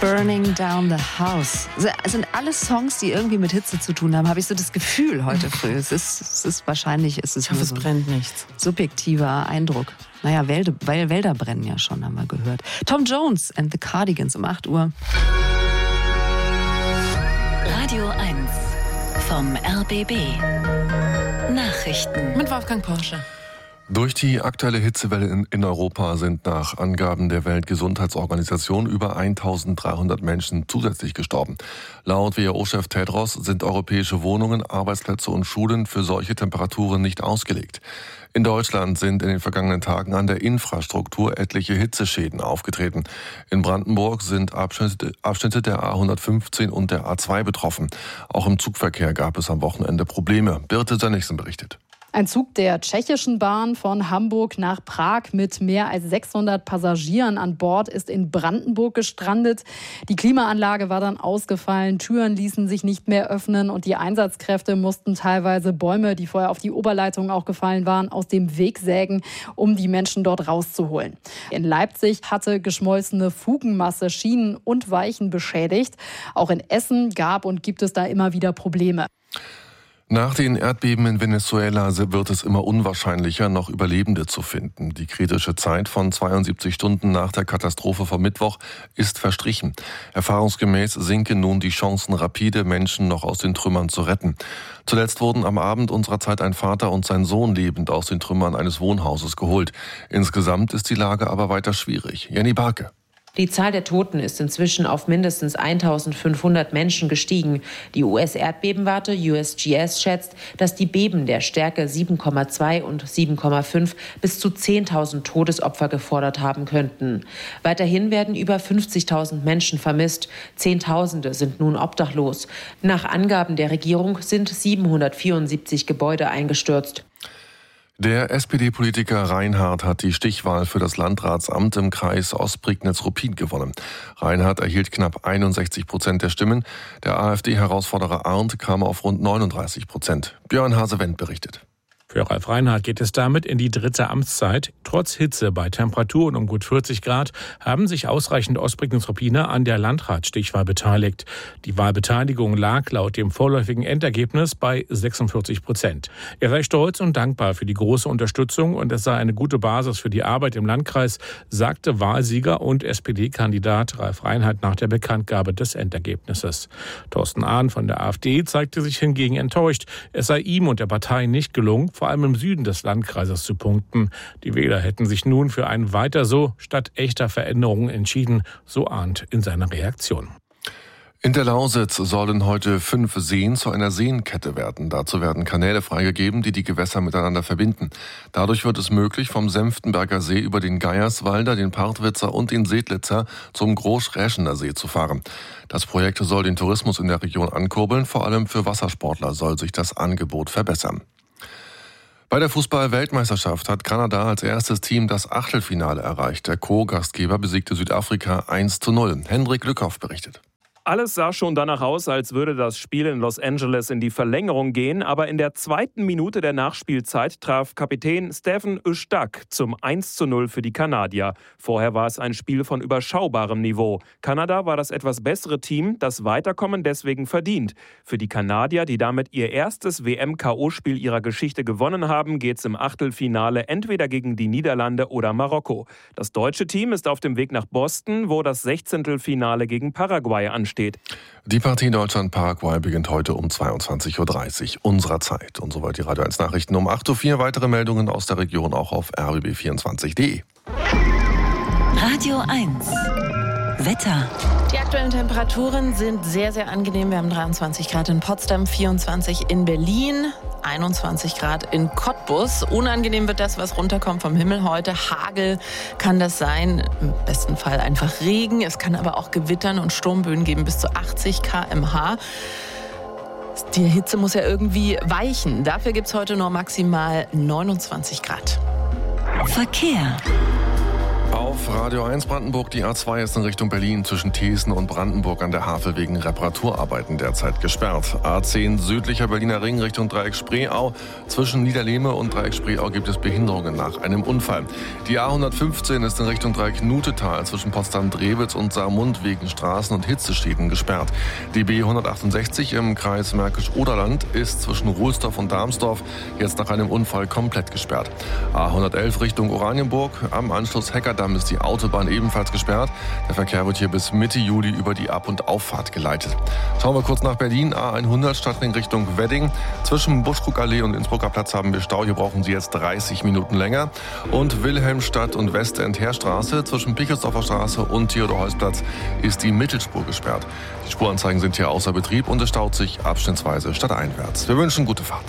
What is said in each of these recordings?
Burning Down the House. Es sind alles Songs, die irgendwie mit Hitze zu tun haben, habe ich so das Gefühl heute früh. Es ist wahrscheinlich, ich hoffe, es brennt nichts. Subjektiver Eindruck. Naja, weil Wälder brennen ja schon, haben wir gehört. Tom Jones and the Cardigans um 8 Uhr. Radio 1 vom RBB. Nachrichten mit Wolfgang Porsche. Durch die aktuelle Hitzewelle in Europa sind nach Angaben der Weltgesundheitsorganisation über 1.300 Menschen zusätzlich gestorben. Laut WHO-Chef Tedros sind europäische Wohnungen, Arbeitsplätze und Schulen für solche Temperaturen nicht ausgelegt. In Deutschland sind in den vergangenen Tagen an der Infrastruktur etliche Hitzeschäden aufgetreten. In Brandenburg sind Abschnitte der A115 und der A2 betroffen. Auch im Zugverkehr gab es am Wochenende Probleme. Birte Sönnigsen berichtet. Ein Zug der tschechischen Bahn von Hamburg nach Prag mit mehr als 600 Passagieren an Bord ist in Brandenburg gestrandet. Die Klimaanlage war dann ausgefallen, Türen ließen sich nicht mehr öffnen und die Einsatzkräfte mussten teilweise Bäume, die vorher auf die Oberleitung auch gefallen waren, aus dem Weg sägen, um die Menschen dort rauszuholen. In Leipzig hatte geschmolzene Fugenmasse Schienen und Weichen beschädigt. Auch in Essen gab und gibt es da immer wieder Probleme. Nach den Erdbeben in Venezuela wird es immer unwahrscheinlicher, noch Überlebende zu finden. Die kritische Zeit von 72 Stunden nach der Katastrophe vom Mittwoch ist verstrichen. Erfahrungsgemäß sinken nun die Chancen rapide, Menschen noch aus den Trümmern zu retten. Zuletzt wurden am Abend unserer Zeit ein Vater und sein Sohn lebend aus den Trümmern eines Wohnhauses geholt. Insgesamt ist die Lage aber weiter schwierig. Jenny Barke. Die Zahl der Toten ist inzwischen auf mindestens 1.500 Menschen gestiegen. Die US-Erdbebenwarte USGS schätzt, dass die Beben der Stärke 7,2 und 7,5 bis zu 10.000 Todesopfer gefordert haben könnten. Weiterhin werden über 50.000 Menschen vermisst. Zehntausende sind nun obdachlos. Nach Angaben der Regierung sind 774 Gebäude eingestürzt. Der SPD-Politiker Reinhardt hat die Stichwahl für das Landratsamt im Kreis Ostprignitz-Ruppin gewonnen. Reinhardt erhielt knapp 61% der Stimmen. Der AfD-Herausforderer Arndt kam auf rund 39%. Björn Hase-Wendt berichtet. Für Ralf Reinhardt geht es damit in die 3. Amtszeit. Trotz Hitze bei Temperaturen um gut 40 Grad haben sich ausreichend Ostprignitz-Ruppiner an der Landratsstichwahl beteiligt. Die Wahlbeteiligung lag laut dem vorläufigen Endergebnis bei 46%. Er sei stolz und dankbar für die große Unterstützung und es sei eine gute Basis für die Arbeit im Landkreis, sagte Wahlsieger und SPD-Kandidat Ralf Reinhardt nach der Bekanntgabe des Endergebnisses. Thorsten Ahn von der AfD zeigte sich hingegen enttäuscht. Es sei ihm und der Partei nicht gelungen, vor allem im Süden des Landkreises zu punkten. Die Wähler hätten sich nun für ein Weiter so statt echter Veränderungen entschieden, so Arndt in seiner Reaktion. In der Lausitz sollen heute 5 Seen zu einer Seenkette werden. Dazu werden Kanäle freigegeben, die die Gewässer miteinander verbinden. Dadurch wird es möglich, vom Senftenberger See über den Geierswalder, den Partwitzer und den Sedlitzer zum Großräschener See zu fahren. Das Projekt soll den Tourismus in der Region ankurbeln. Vor allem für Wassersportler soll sich das Angebot verbessern. Bei der Fußball-Weltmeisterschaft hat Kanada als erstes Team das Achtelfinale erreicht. Der Co-Gastgeber besiegte Südafrika 1:0. Hendrik Lückhoff berichtet. Alles sah schon danach aus, als würde das Spiel in Los Angeles in die Verlängerung gehen, aber in der 2. Minute der Nachspielzeit traf Kapitän Stephen Ustak zum 1:0 für die Kanadier. Vorher war es ein Spiel von überschaubarem Niveau. Kanada war das etwas bessere Team, das Weiterkommen deswegen verdient. Für die Kanadier, die damit ihr erstes WM-KO-Spiel ihrer Geschichte gewonnen haben, geht es im Achtelfinale entweder gegen die Niederlande oder Marokko. Das deutsche Team ist auf dem Weg nach Boston, wo das 16. gegen Paraguay ansteht. Die Partie Deutschland-Paraguay beginnt heute um 22:30 Uhr unserer Zeit. Und soweit die Radio 1 Nachrichten um 8:04 Uhr. Weitere Meldungen aus der Region auch auf rbb24.de. Radio 1 Wetter. Die aktuellen Temperaturen sind sehr, sehr angenehm. Wir haben 23 Grad in Potsdam, 24 in Berlin, 21 Grad in Cottbus. Unangenehm wird das, was runterkommt vom Himmel heute. Hagel kann das sein. Im besten Fall einfach Regen. Es kann aber auch Gewittern und Sturmböen geben bis zu 80 km/h. Die Hitze muss ja irgendwie weichen. Dafür gibt es heute nur maximal 29 Grad. Verkehr. Auf Auf Radio 1 Brandenburg, die A2 ist in Richtung Berlin zwischen Thesen und Brandenburg an der Havel wegen Reparaturarbeiten derzeit gesperrt. A10 südlicher Berliner Ring Richtung Dreieck Spreeau. Zwischen Niederlehme und Dreieck Spreeau gibt es Behinderungen nach einem Unfall. Die A115 ist in Richtung Dreieck Nutetal zwischen Potsdam-Drewitz und Saarmund wegen Straßen- und Hitzeschäden gesperrt. Die B168 im Kreis Märkisch-Oderland ist zwischen Ruhlsdorf und Darmsdorf jetzt nach einem Unfall komplett gesperrt. A111 Richtung Oranienburg. Am Anschluss Heckerdamm ist die Autobahn ebenfalls gesperrt. Der Verkehr wird hier bis Mitte Juli über die Ab- und Auffahrt geleitet. Schauen wir kurz nach Berlin. A100 Stadtring Richtung Wedding. Zwischen Buschkuckallee und Innsbrucker Platz haben wir Stau. Hier brauchen Sie jetzt 30 Minuten länger. Und Wilhelmstadt und Westend-Heerstraße zwischen Pickelsdorfer Straße und Theodor-Heuss-Platz ist die Mittelspur gesperrt. Die Spuranzeigen sind hier außer Betrieb und es staut sich abschnittsweise stadteinwärts. Wir wünschen gute Fahrt.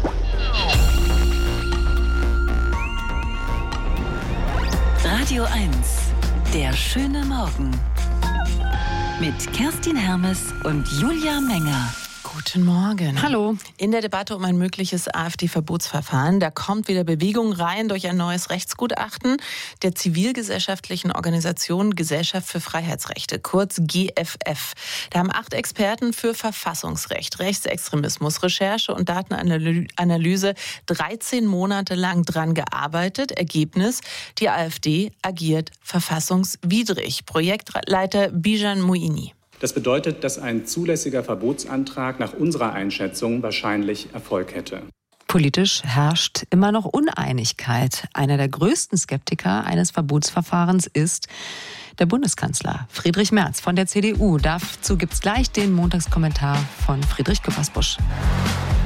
Radio 1, der schöne Morgen. Mit Kerstin Hermes und Julia Menger. Guten Morgen. Hallo. In der Debatte um ein mögliches AfD-Verbotsverfahren, da kommt wieder Bewegung rein durch ein neues Rechtsgutachten der zivilgesellschaftlichen Organisation Gesellschaft für Freiheitsrechte, kurz GFF. Da haben 8 Experten für Verfassungsrecht, Rechtsextremismus, Recherche und Datenanalyse 13 Monate lang dran gearbeitet. Ergebnis: Die AfD agiert verfassungswidrig. Projektleiter Bijan Mouini. Das bedeutet, dass ein zulässiger Verbotsantrag nach unserer Einschätzung wahrscheinlich Erfolg hätte. Politisch herrscht immer noch Uneinigkeit. Einer der größten Skeptiker eines Verbotsverfahrens ist der Bundeskanzler Friedrich Merz von der CDU. Dazu gibt's gleich den Montagskommentar von Friedrich Küppersbusch.